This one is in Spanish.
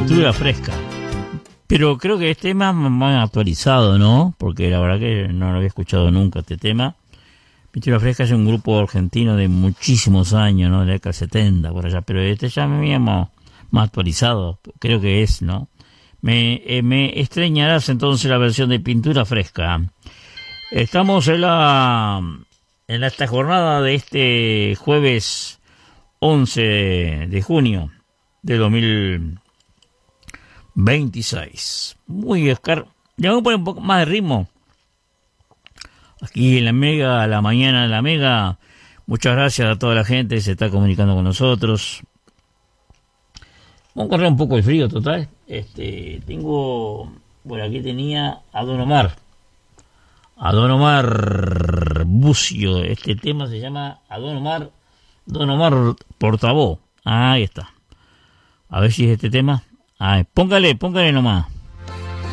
pintura fresca. Pero creo que este tema más actualizado, ¿no? Porque la verdad que no lo había escuchado nunca este tema. Pintura Fresca es un grupo argentino de muchísimos años, ¿no? De la década 70 por allá, pero este ya me había más actualizado, creo que es, ¿no? Me extrañarás entonces la versión de Pintura Fresca. Estamos en esta jornada de este jueves 11 de junio de 2026. Muy Oscar, le vamos a poner un poco más de ritmo. Aquí en la Mega, la mañana de la Mega. Muchas gracias a toda la gente que se está comunicando con nosotros. Vamos a correr un poco el frío, total. Tengo, por aquí tenía a Don Omar Bucio. Este tema se llama a Don Omar Portavoz. Ahí está. A ver si es este tema. Póngale nomás.